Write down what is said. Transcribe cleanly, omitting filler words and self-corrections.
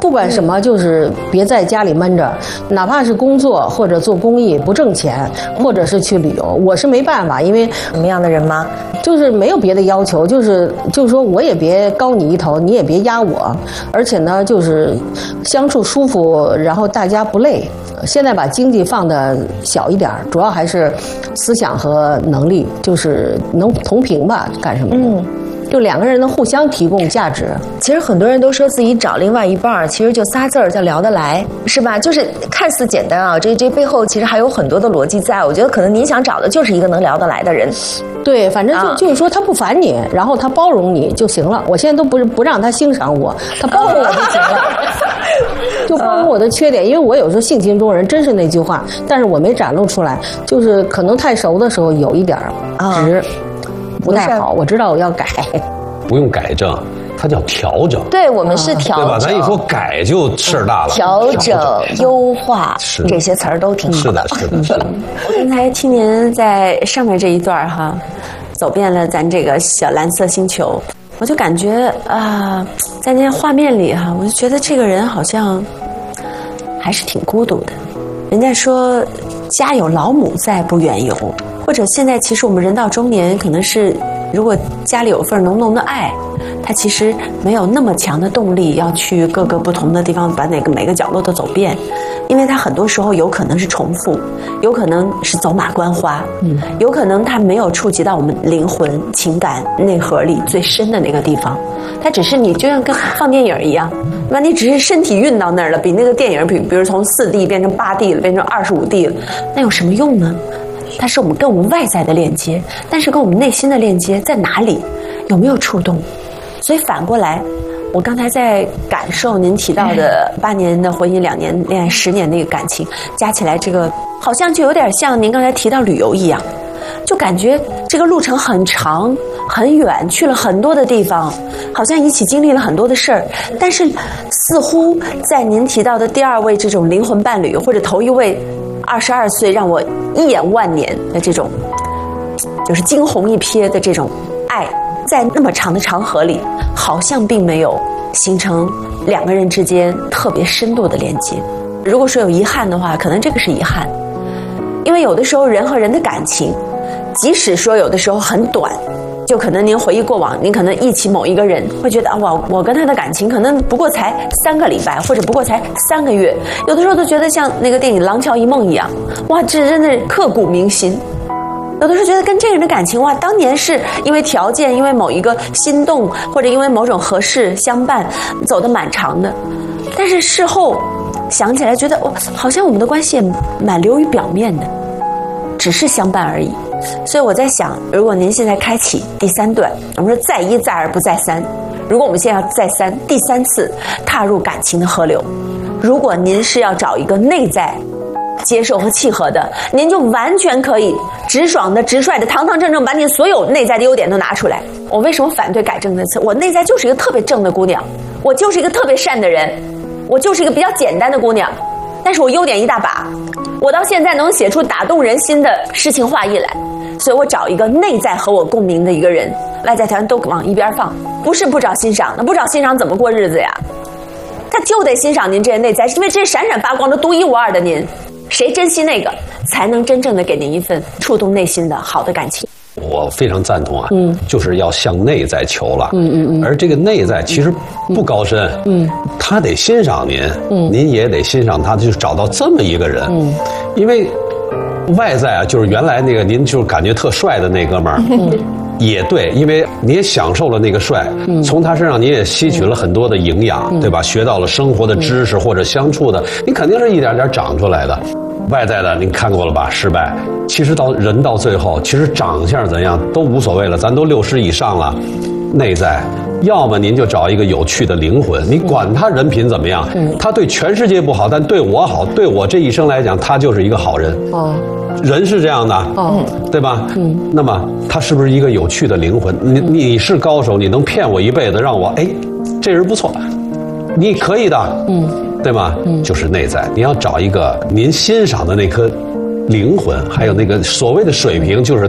不管什么，就是别在家里闷着，哪怕是工作或者做公益不挣钱，或者是去旅游，我是没办法，因为什么样的人吗？ 就是没有别的要求，就是说我也别高你一头，你也别压我，而且呢，就是相处舒服，然后大家不累。现在把经济放的小一点，主要还是思想和能力，就是能同频吧，干什么的。就两个人能互相提供价值。 其实很多人都说自己找另外一半，其实就仨字儿叫聊得来，是吧？就是看似简单啊，这背后其实还有很多的逻辑在。我觉得可能您想找的就是一个能聊得来的人。 对，反正就是说他不烦你，然后他包容你就行了。我现在都不让他欣赏我，他包容我就行了。就包容我的缺点，因为我有时候性情中人，真是那句话，但是我没展露出来，就是可能太熟的时候有一点直。不太好，我知道我要改。 不用改正，它叫调整。 对，我们是调整， 对吧？咱一说改就事儿大了。 调整、优化，这些词儿都挺好的。 是的。 我刚才听您在上面这一段哈，走遍了咱这个小蓝色星球，我就感觉啊，在那画面里哈，我就觉得这个人好像还是挺孤独的。人家说家有老母在，不远游。或者现在其实我们人到中年，可能是如果家里有份浓浓的爱，他其实没有那么强的动力要去各个不同的地方把每个角落都走遍，因为他很多时候有可能是重复，有可能是走马观花，有可能他没有触及到我们灵魂情感内核里最深的那个地方。它只是你就像跟放电影一样，对吧？你只是身体运到那儿了，比那个电影比如从4D 变成8D 了，变成25D 了，那有什么用呢？它是我们跟我们外在的链接，但是跟我们内心的链接在哪里？有没有触动？所以反过来，我刚才在感受您提到的8年的婚姻、2年恋爱、10年那个感情，加起来这个好像就有点像您刚才提到旅游一样，就感觉这个路程很长很远，去了很多的地方，好像一起经历了很多的事儿，但是似乎在您提到的第2位这种灵魂伴侣，或者头一位22岁让我一眼万年的这种，就是惊鸿一瞥的这种爱，在那么长的长河里，好像并没有形成2个人之间特别深度的连接。如果说有遗憾的话，可能这个是遗憾，因为有的时候人和人的感情，即使说有的时候很短，就可能您回忆过往，您可能忆起某一个人，会觉得啊，我跟他的感情可能不过才3个礼拜，或者不过才3个月，有的时候都觉得像那个电影《廊桥遗梦》一样，哇，这真的刻骨铭心。有的时候觉得跟这个人的感情，哇，当年是因为条件，因为某一个心动，或者因为某种合适相伴，走得蛮长的，但是事后想起来，觉得好像我们的关系也蛮流于表面的，只是相伴而已。所以我在想，如果您现在开启第3段，我们说再1再2不再3，如果我们现在要再第3次踏入感情的河流，如果您是要找一个内在接受和契合的，您就完全可以直爽的、直率的、堂堂正正把您所有内在的优点都拿出来。我为什么反对改正这次？我内在就是一个特别正的姑娘，我就是一个特别善的人，我就是一个比较简单的姑娘，但是我优点一大把，我到现在能写出打动人心的诗情画意来。所以我找一个内在和我共鸣的一个人，外在条件都往一边放，不是不找欣赏，那不找欣赏怎么过日子呀？他就得欣赏您这些内在，因为这些闪闪发光的独一无二的您，谁珍惜那个，才能真正的给您一份触动内心的好的感情。 我非常赞同啊，就是要向内在求了，而这个内在其实不高深，他得欣赏您，您也得欣赏他，就是找到这么一个人，因为外在啊，就是原来那个您就是感觉特帅的那哥们儿，也对，因为你也享受了那个帅，从他身上你也吸取了很多的营养，对吧？学到了生活的知识或者相处的，你肯定是一点点长出来的。外在的您看过了吧？失败，其实人到最后，其实长相怎样都无所谓了，咱都60以上了，内在。要么您就找一个有趣的灵魂，你管他人品怎么样，他对全世界不好，但对我好，对我这一生来讲，他就是一个好人。人是这样的，对吧？那么他是不是一个有趣的灵魂？你是高手，你能骗我一辈子，让我这人不错，你可以的，对吗？就是内在，你要找一个您欣赏的那颗灵魂，还有那个所谓的水平，就是